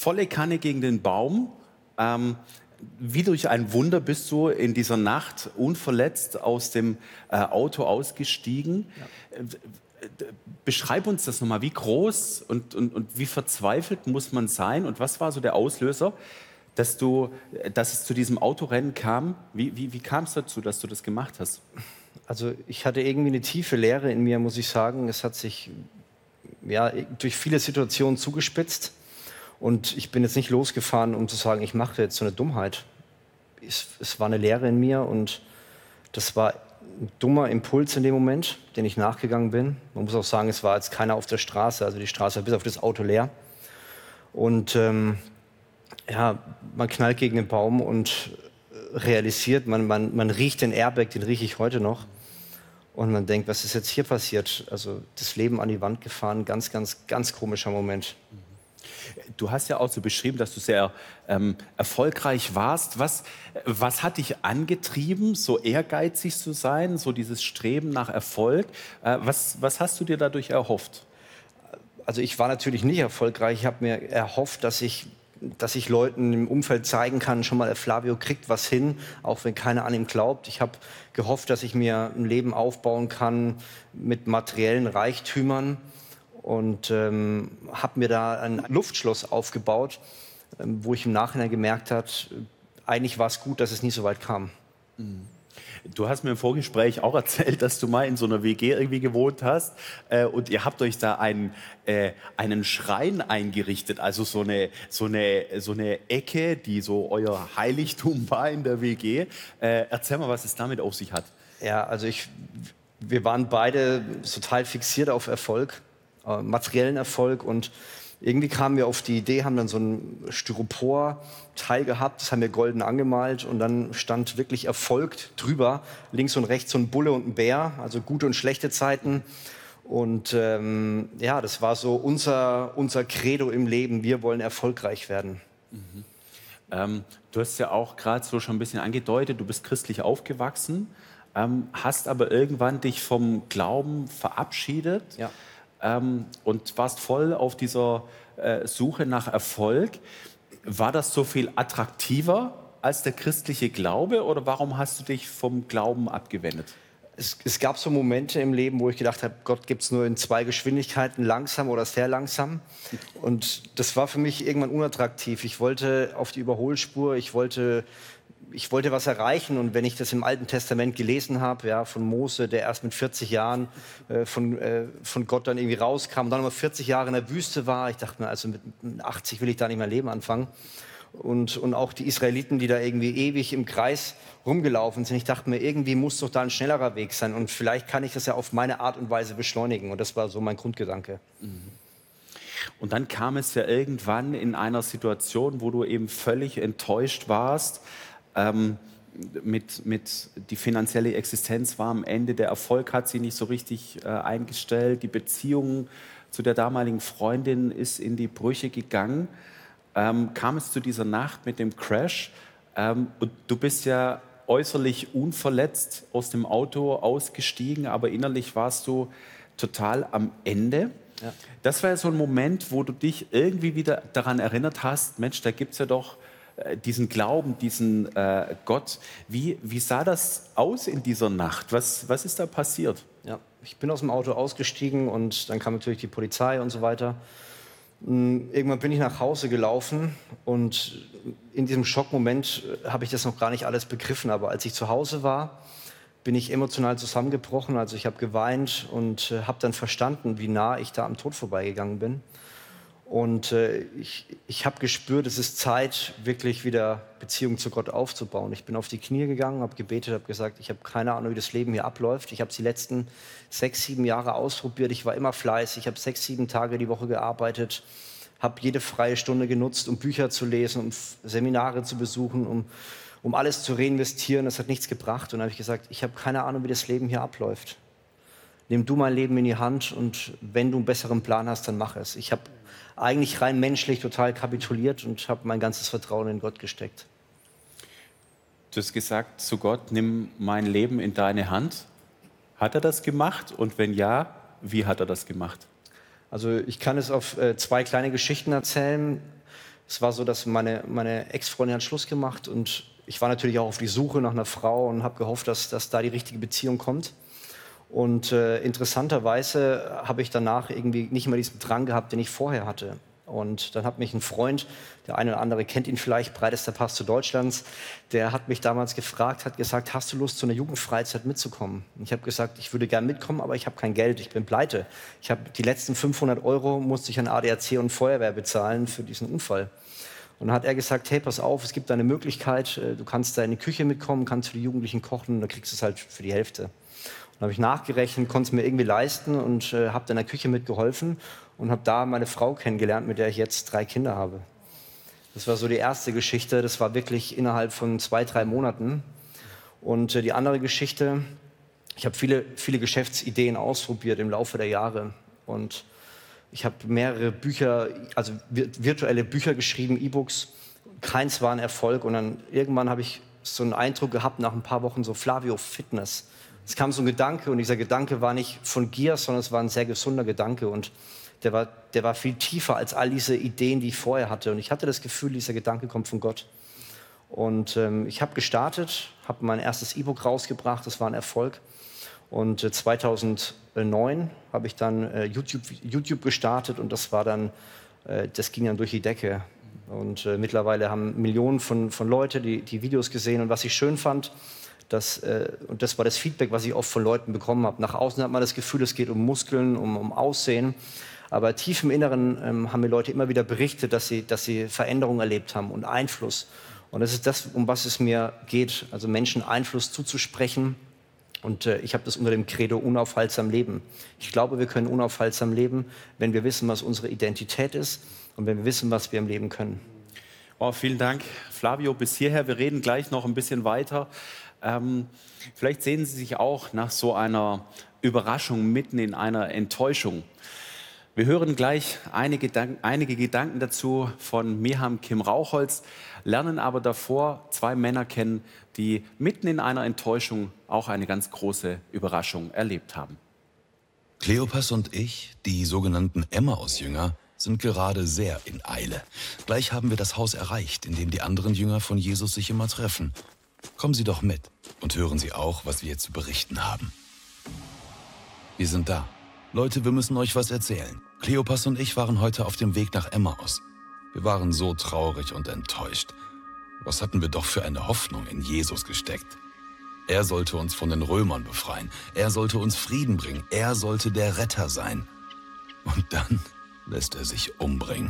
volle Kanne gegen den Baum. Wie durch ein Wunder bist du in dieser Nacht unverletzt aus dem Auto ausgestiegen. Beschreib uns das nochmal. Wie groß und wie verzweifelt muss man sein? Und was war so der Auslöser, dass es zu diesem Autorennen kam? Wie kam es dazu, dass du das gemacht hast? Also ich hatte irgendwie eine tiefe Leere in mir, muss ich sagen. Es hat sich durch viele Situationen zugespitzt. Und ich bin jetzt nicht losgefahren, um zu sagen, ich mache jetzt so eine Dummheit. Es war eine Leere in mir und das war ein dummer Impuls in dem Moment, den ich nachgegangen bin. Man muss auch sagen, es war jetzt keiner auf der Straße, also die Straße war bis auf das Auto leer. Und man knallt gegen den Baum und realisiert, man riecht den Airbag, den rieche ich heute noch. Und man denkt, was ist jetzt hier passiert? Also das Leben an die Wand gefahren, ganz, ganz, ganz komischer Moment. Du hast ja auch so beschrieben, dass du sehr erfolgreich warst. Was hat dich angetrieben, so ehrgeizig zu sein, so dieses Streben nach Erfolg? Was hast du dir dadurch erhofft? Also ich war natürlich nicht erfolgreich. Ich habe mir erhofft, dass ich Leuten im Umfeld zeigen kann, schon mal, der Flavio kriegt was hin, auch wenn keiner an ihm glaubt. Ich habe gehofft, dass ich mir ein Leben aufbauen kann mit materiellen Reichtümern. Und habe mir da ein Luftschloss aufgebaut, wo ich im Nachhinein gemerkt habe, eigentlich war es gut, dass es nie so weit kam. Du hast mir im Vorgespräch auch erzählt, dass du mal in so einer WG irgendwie gewohnt hast und ihr habt euch da einen Schrein eingerichtet, also so eine Ecke, die so euer Heiligtum war in der WG. Erzähl mal, was es damit auf sich hat. Ja, also wir waren beide total fixiert auf Erfolg. Materiellen Erfolg und irgendwie kamen wir auf die Idee, haben dann so ein Styropor-Teil gehabt, das haben wir golden angemalt und dann stand wirklich Erfolg drüber, links und rechts so ein Bulle und ein Bär, also gute und schlechte Zeiten und das war so unser Credo im Leben, wir wollen erfolgreich werden. Du hast ja auch gerade so schon ein bisschen angedeutet, du bist christlich aufgewachsen, hast aber irgendwann dich vom Glauben verabschiedet. Ja. Und warst voll auf dieser Suche nach Erfolg. War das so viel attraktiver als der christliche Glaube oder warum hast du dich vom Glauben abgewendet? Es gab so Momente im Leben, wo ich gedacht habe, Gott gibt es nur in 2 Geschwindigkeiten, langsam oder sehr langsam. Und das war für mich irgendwann unattraktiv. Ich wollte auf die Überholspur, ich wollte was erreichen. Und wenn ich das im Alten Testament gelesen habe, ja, von Mose, der erst mit 40 Jahren von Gott dann irgendwie rauskam und dann noch mal 40 Jahre in der Wüste war, ich dachte mir, also mit 80 will ich da nicht mein Leben anfangen. Und auch die Israeliten, die da irgendwie ewig im Kreis rumgelaufen sind. Ich dachte mir, irgendwie muss doch da ein schnellerer Weg sein. Und vielleicht kann ich das ja auf meine Art und Weise beschleunigen. Und das war so mein Grundgedanke. Und dann kam es ja irgendwann in einer Situation, wo du eben völlig enttäuscht warst. Die finanzielle Existenz war am Ende, der Erfolg hat sie nicht so richtig eingestellt. Die Beziehung zu der damaligen Freundin ist in die Brüche gegangen. Kam es zu dieser Nacht mit dem Crash und du bist ja äußerlich unverletzt aus dem Auto ausgestiegen, aber innerlich warst du total am Ende. Ja. Das war ja so ein Moment, wo du dich irgendwie wieder daran erinnert hast, Mensch, da gibt es ja doch diesen Glauben, diesen Gott. Wie sah das aus in dieser Nacht? Was ist da passiert? Ja, ich bin aus dem Auto ausgestiegen und dann kam natürlich die Polizei und so weiter. Irgendwann bin ich nach Hause gelaufen und in diesem Schockmoment habe ich das noch gar nicht alles begriffen. Aber als ich zu Hause war, bin ich emotional zusammengebrochen. Also ich habe geweint und habe dann verstanden, wie nah ich da am Tod vorbeigegangen bin. Und ich habe gespürt, es ist Zeit, wirklich wieder Beziehung zu Gott aufzubauen. Ich bin auf die Knie gegangen, habe gebetet, habe gesagt, ich habe keine Ahnung, wie das Leben hier abläuft. Ich habe es die letzten 6, 7 Jahre ausprobiert. Ich war immer fleißig. Ich habe 6, 7 Tage die Woche gearbeitet, habe jede freie Stunde genutzt, um Bücher zu lesen, um Seminare zu besuchen, um alles zu reinvestieren. Das hat nichts gebracht. Und dann habe ich gesagt, ich habe keine Ahnung, wie das Leben hier abläuft. Nimm du mein Leben in die Hand und wenn du einen besseren Plan hast, dann mach es. Ich habe eigentlich rein menschlich total kapituliert und habe mein ganzes Vertrauen in Gott gesteckt. Du hast gesagt zu Gott, nimm mein Leben in deine Hand. Hat er das gemacht? Und wenn ja, wie hat er das gemacht? Also ich kann es auf 2 kleine Geschichten erzählen. Es war so, dass meine Ex-Freundin hat Schluss gemacht und ich war natürlich auch auf die Suche nach einer Frau und habe gehofft, dass da die richtige Beziehung kommt. Und interessanterweise habe ich danach irgendwie nicht mehr diesen Drang gehabt, den ich vorher hatte. Und dann hat mich ein Freund, der eine oder andere kennt ihn vielleicht, breitester Pastor Deutschlands, der hat mich damals gefragt, hat gesagt, hast du Lust, zu einer Jugendfreizeit mitzukommen? Und ich habe gesagt, ich würde gerne mitkommen, aber ich habe kein Geld, ich bin pleite. Ich habe die letzten 500 € musste ich an ADAC und Feuerwehr bezahlen für diesen Unfall. Und dann hat er gesagt, hey, pass auf, es gibt da eine Möglichkeit, du kannst da in die Küche mitkommen, kannst für die Jugendlichen kochen und dann kriegst du es halt für die Hälfte. Und dann habe ich nachgerechnet, konnte es mir irgendwie leisten und habe in der Küche mitgeholfen und habe da meine Frau kennengelernt, mit der ich jetzt 3 Kinder habe. Das war so die erste Geschichte, das war wirklich innerhalb von 2, 3 Monaten. Und die andere Geschichte, ich habe viele Geschäftsideen ausprobiert im Laufe der Jahre und ich habe mehrere Bücher, also virtuelle Bücher geschrieben, E-Books. Keins war ein Erfolg. Und dann irgendwann habe ich so einen Eindruck gehabt, nach ein paar Wochen so Flavio Fitness. Es kam so ein Gedanke und dieser Gedanke war nicht von Gier, sondern es war ein sehr gesunder Gedanke. Und der war viel tiefer als all diese Ideen, die ich vorher hatte. Und ich hatte das Gefühl, dieser Gedanke kommt von Gott. Und ich habe gestartet, habe mein erstes E-Book rausgebracht, das war ein Erfolg. Und 2009 habe ich dann YouTube gestartet und das ging dann durch die Decke. Und mittlerweile haben Millionen von Leuten die Videos gesehen. Und was ich schön fand, und das war das Feedback, was ich oft von Leuten bekommen habe. Nach außen hat man das Gefühl, es geht um Muskeln, um Aussehen. Aber tief im Inneren haben mir Leute immer wieder berichtet, dass sie Veränderungen erlebt haben und Einfluss. Und das ist das, um was es mir geht, also Menschen Einfluss zuzusprechen. Und ich habe das unter dem Credo unaufhaltsam leben. Ich glaube, wir können unaufhaltsam leben, wenn wir wissen, was unsere Identität ist und wenn wir wissen, was wir im Leben können. Oh, vielen Dank, Flavio, bis hierher. Wir reden gleich noch ein bisschen weiter. Vielleicht sehen Sie sich auch nach so einer Überraschung mitten in einer Enttäuschung. Wir hören gleich einige Gedanken dazu von Meham Kim Rauchholz, lernen aber davor 2 Männer kennen, die mitten in einer Enttäuschung auch eine ganz große Überraschung erlebt haben. Kleopas und ich, die sogenannten Emmaus-Jünger, sind gerade sehr in Eile. Gleich haben wir das Haus erreicht, in dem die anderen Jünger von Jesus sich immer treffen. Kommen Sie doch mit und hören Sie auch, was wir zu berichten haben. Wir sind da. Leute, wir müssen euch was erzählen. Kleopas und ich waren heute auf dem Weg nach Emmaus. Wir waren so traurig und enttäuscht. Was hatten wir doch für eine Hoffnung in Jesus gesteckt? Er sollte uns von den Römern befreien. Er sollte uns Frieden bringen. Er sollte der Retter sein. Und dann lässt er sich umbringen.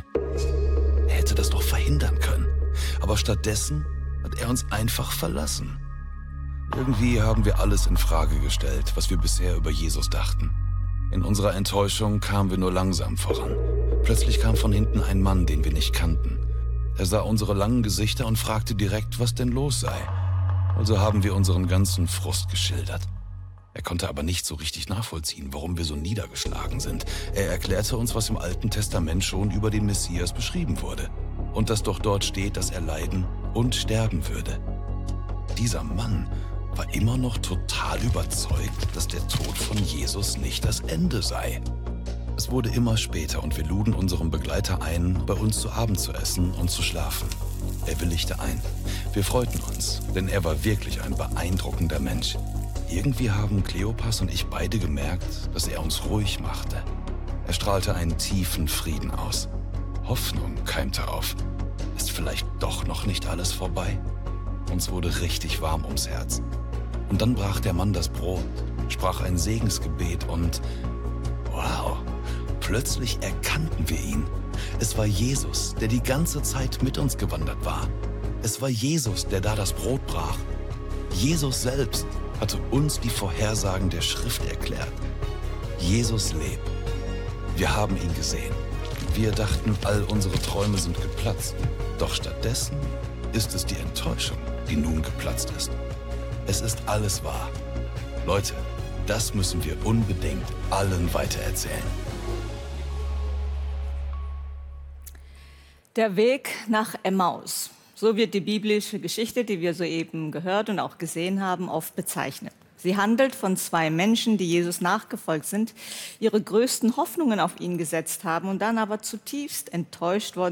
Er hätte das doch verhindern können. Aber stattdessen hat er uns einfach verlassen. Irgendwie haben wir alles in Frage gestellt, was wir bisher über Jesus dachten. In unserer Enttäuschung kamen wir nur langsam voran. Plötzlich kam von hinten ein Mann, den wir nicht kannten. Er sah unsere langen Gesichter und fragte direkt, was denn los sei. Also haben wir unseren ganzen Frust geschildert. Er konnte aber nicht so richtig nachvollziehen, warum wir so niedergeschlagen sind. Er erklärte uns, was im Alten Testament schon über den Messias beschrieben wurde. Und dass doch dort steht, dass er leiden und sterben würde. Dieser Mann war immer noch total überzeugt, dass der Tod von Jesus nicht das Ende sei. Es wurde immer später und wir luden unseren Begleiter ein, bei uns zu Abend zu essen und zu schlafen. Er willigte ein. Wir freuten uns, denn er war wirklich ein beeindruckender Mensch. Irgendwie haben Kleopas und ich beide gemerkt, dass er uns ruhig machte. Er strahlte einen tiefen Frieden aus. Hoffnung keimte auf. Ist vielleicht doch noch nicht alles vorbei? Uns wurde richtig warm ums Herz. Und dann brach der Mann das Brot, sprach ein Segensgebet und wow, plötzlich erkannten wir ihn. Es war Jesus, der die ganze Zeit mit uns gewandert war. Es war Jesus, der da das Brot brach. Jesus selbst hatte uns die Vorhersagen der Schrift erklärt. Jesus lebt. Wir haben ihn gesehen. Wir dachten, all unsere Träume sind geplatzt. Doch stattdessen ist es die Enttäuschung, die nun geplatzt ist. Es ist alles wahr. Leute, das müssen wir unbedingt allen weitererzählen. Der Weg nach Emmaus. So wird die biblische Geschichte, die wir soeben gehört und auch gesehen haben, oft bezeichnet. Sie handelt von 2 Menschen, die Jesus nachgefolgt sind, ihre größten Hoffnungen auf ihn gesetzt haben und dann aber zutiefst enttäuscht worden